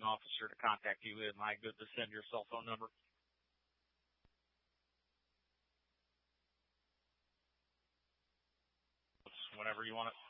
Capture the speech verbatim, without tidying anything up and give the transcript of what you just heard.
presiding officer to contact you. Am I good to send your cell phone number? Whenever you want it.